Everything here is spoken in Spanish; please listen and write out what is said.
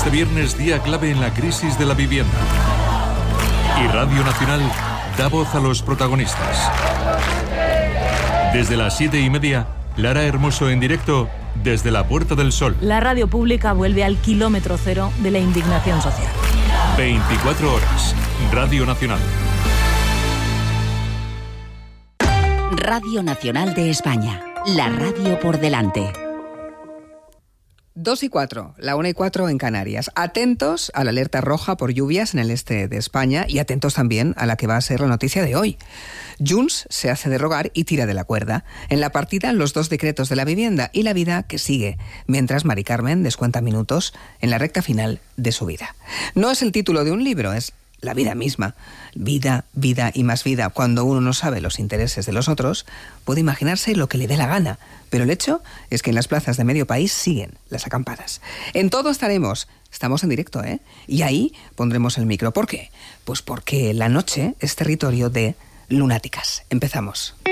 Este viernes, día clave en la crisis de la vivienda. Y Radio Nacional da voz a los protagonistas. Desde las 7:30, Lara Hermoso en directo desde la Puerta del Sol. La radio pública vuelve al kilómetro cero de la indignación social. 24 horas. Radio Nacional. Radio Nacional de España. La radio por delante. 2:04, la 1:04 en Canarias. Atentos a la alerta roja por lluvias en el este de España y atentos también a la que va a ser la noticia de hoy. Junts se hace de rogar y tira de la cuerda. En la partida, los 2 decretos de la vivienda y la vida que sigue, mientras Mari Carmen descuenta minutos en la recta final de su vida. No es el título de un libro, es la vida misma. Vida, vida y más vida. Cuando uno no sabe los intereses de los otros, puede imaginarse lo que le dé la gana. Pero el hecho es que en las plazas de medio país siguen las acampadas. En todo estaremos. Estamos en directo, ¿eh? Y ahí pondremos el micro. ¿Por qué? Pues porque la noche es territorio de lunáticas. Empezamos.